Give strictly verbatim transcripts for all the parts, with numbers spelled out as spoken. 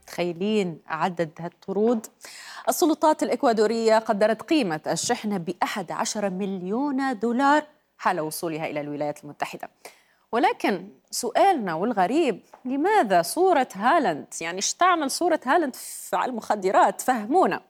متخيلين عدد هالطرود؟ السلطات الإكوادورية قدرت قيمة الشحنة بأحد عشر مليون دولار حال وصولها إلى الولايات المتحدة. ولكن سؤالنا والغريب، لماذا صورة هالاند؟ يعني ايش تعمل صورة هالاند على المخدرات؟ فهمونا.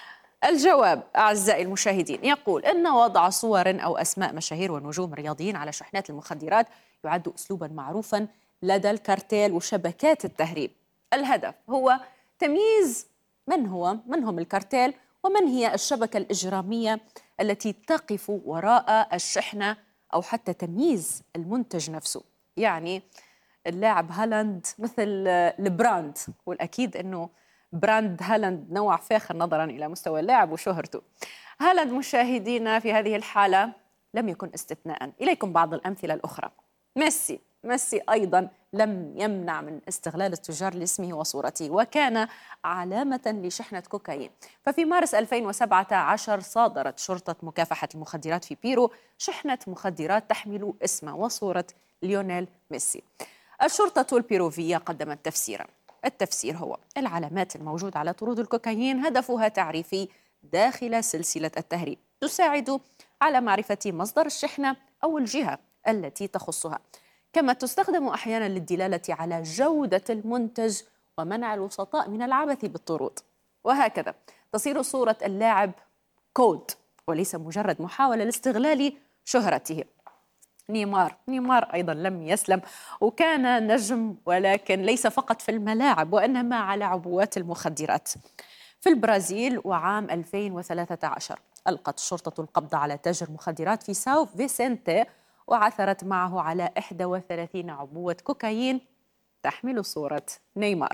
الجواب أعزائي المشاهدين يقول إن وضع صور أو أسماء مشاهير ونجوم رياضيين على شحنات المخدرات يعد أسلوبا معروفا لدى الكارتيل وشبكات التهريب. الهدف هو تمييز من هو من هم الكارتيل ومن هي الشبكة الإجرامية التي تقف وراء الشحنة، أو حتى تمييز المنتج نفسه. يعني اللاعب هالاند مثل البراند، والأكيد أنه براند هالاند نوع فاخر نظرا إلى مستوى اللاعب وشهرته. هالاند مشاهدينا في هذه الحالة لم يكن استثناء. إليكم بعض الأمثلة الأخرى. ميسي ميسي أيضا لم يمنع من استغلال التجار لاسمه وصورته، وكان علامة لشحنة كوكايين. ففي مارس ألفين وسبعة عشر صادرت شرطة مكافحة المخدرات في بيرو شحنة مخدرات تحمل اسم وصورة ليونيل ميسي. الشرطة البيروفية قدمت تفسيرا. التفسير هو العلامات الموجودة على طرود الكوكايين هدفها تعريفي داخل سلسلة التهريب، تساعد على معرفة مصدر الشحنة أو الجهة التي تخصها، كما تستخدم أحيانا للدلالة على جودة المنتج ومنع الوسطاء من العبث بالطرود. وهكذا تصير صورة اللاعب كود وليس مجرد محاولة لاستغلال شهرته. نيمار نيمار أيضا لم يسلم، وكان نجم ولكن ليس فقط في الملاعب وإنما على عبوات المخدرات. في البرازيل وعام ألفين وثلاثة عشر ألقت الشرطة القبض على تاجر مخدرات في ساو فيسنتي، وعثرت معه على إحدى وثلاثين عبوة كوكايين تحمل صورة نيمار.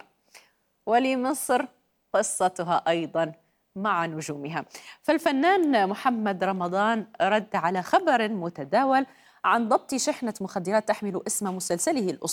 ولمصر قصتها أيضا مع نجومها. فالفنان محمد رمضان رد على خبر متداول عن ضبط شحنة مخدرات تحمل اسم مسلسله الأسطوري